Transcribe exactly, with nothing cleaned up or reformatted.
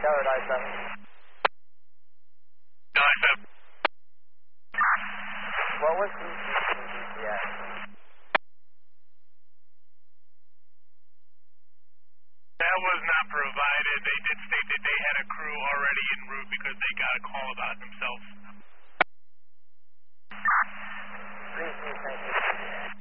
Tower nine seven. nine seven. What was the G P S? That was not provided. They did state that they had a crew already en route because they got a call about themselves.